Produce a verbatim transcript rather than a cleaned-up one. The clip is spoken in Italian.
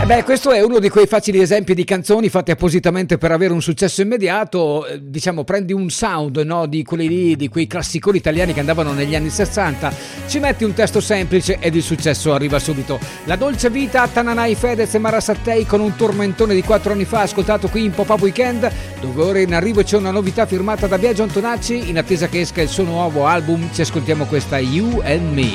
Eh beh, questo è uno di quei facili esempi di canzoni fatte appositamente per avere un successo immediato. Eh, Diciamo, prendi un sound, no, di quelli lì, di quei classiconi italiani che andavano negli anni sessanta, ci metti un testo semplice ed il successo arriva subito. La dolce vita, Tananai Fedez e Mara Sattei con un tormentone di quattro anni fa, ascoltato qui in Pop-Up Weekend, dove ora in arrivo c'è una novità firmata da Biagio Antonacci. In attesa che esca il suo nuovo album, ci ascoltiamo questa You and Me.